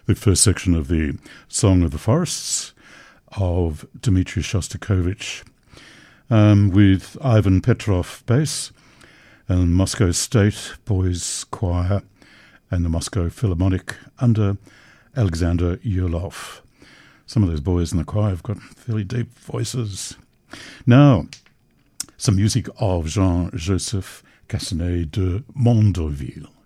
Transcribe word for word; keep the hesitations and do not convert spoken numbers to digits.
the first section of the Song of the Forests of Dmitri Shostakovich, um, with Ivan Petrov bass and Moscow State Boys Choir and the Moscow Philharmonic under Alexander Yurlov. Some of those boys in the choir have got fairly deep voices. Now, some music of Jean-Joseph Cassanet de Mondreville.